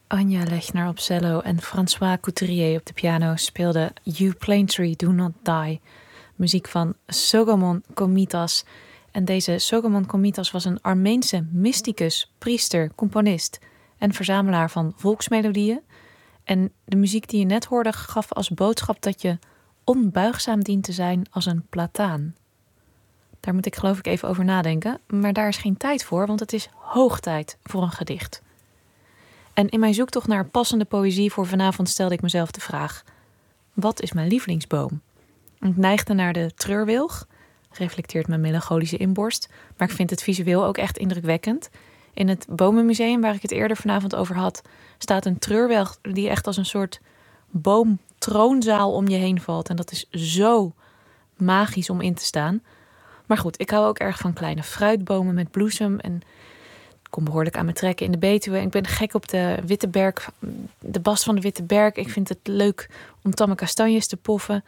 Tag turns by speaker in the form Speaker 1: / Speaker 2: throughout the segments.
Speaker 1: Anja Lechner op cello en François Couturier op de piano speelden You Plane Tree Do Not Die, muziek van Sogomon Komitas. En deze Sogomon Komitas was een Armeense mysticus, priester, componist en verzamelaar van volksmelodieën. En de muziek die je net hoorde gaf als boodschap dat je onbuigzaam dient te zijn als een plataan. Daar moet ik geloof ik even over nadenken, maar daar is geen tijd voor, want het is hoog tijd voor een gedicht. En in mijn zoektocht naar passende poëzie voor vanavond stelde ik mezelf de vraag: wat is mijn lievelingsboom? Ik neigde naar de treurwilg, reflecteert mijn melancholische inborst, maar ik vind het visueel ook echt indrukwekkend. In het Bomenmuseum, waar ik het eerder vanavond over had, staat een treurwilg die echt als een soort boomtroonzaal om je heen valt. En dat is zo magisch om in te staan. Maar goed, ik hou ook erg van kleine fruitbomen met bloesem en ik kom behoorlijk aan me trekken in de Betuwe. Ik ben gek op de Witte Berk, de bast van de Witte Berk. Ik vind het leuk om tamme kastanjes te poffen.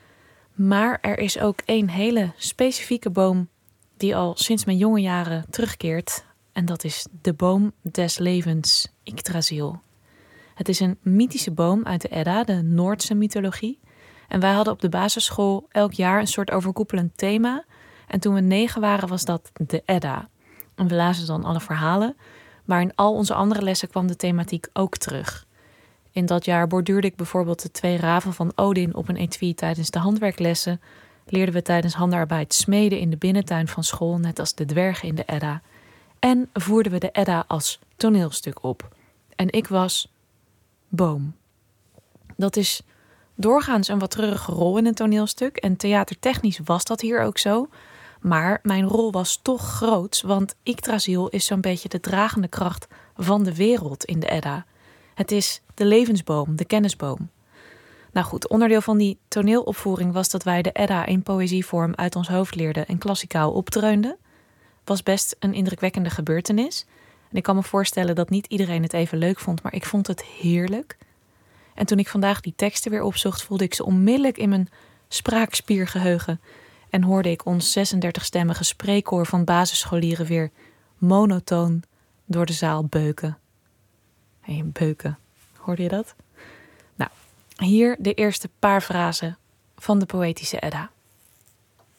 Speaker 1: Maar er is ook één hele specifieke boom die al sinds mijn jonge jaren terugkeert. En dat is de boom des levens, Yggdrasil. Het is een mythische boom uit de Edda, de Noordse mythologie. En wij hadden op de basisschool elk jaar een soort overkoepelend thema. En toen we 9 waren was dat de Edda. En we lazen dan alle verhalen, maar in al onze andere lessen kwam de thematiek ook terug. In dat jaar borduurde ik bijvoorbeeld de 2 raven van Odin op een etui tijdens de handwerklessen. Leerden we tijdens handarbeid smeden in de binnentuin van school, net als de dwergen in de Edda. En voerden we de Edda als toneelstuk op. En ik was boom. Dat is doorgaans een wat treurige rol in een toneelstuk. En theatertechnisch was dat hier ook zo. Maar mijn rol was toch groots, want Yggdrasil is zo'n beetje de dragende kracht van de wereld in de Edda. Het is de levensboom, de kennisboom. Nou goed, onderdeel van die toneelopvoering was dat wij de Edda in poëzievorm uit ons hoofd leerden en klassikaal opdreunden. Was best een indrukwekkende gebeurtenis. En ik kan me voorstellen dat niet iedereen het even leuk vond, maar ik vond het heerlijk. En toen ik vandaag die teksten weer opzocht, voelde ik ze onmiddellijk in mijn spraakspiergeheugen. En hoorde ik ons 36-stemmige spreekkoor van basisscholieren weer monotoon door de zaal beuken. Hé, beuken. Hoorde je dat? Nou, hier de eerste paar frasen van de poëtische Edda.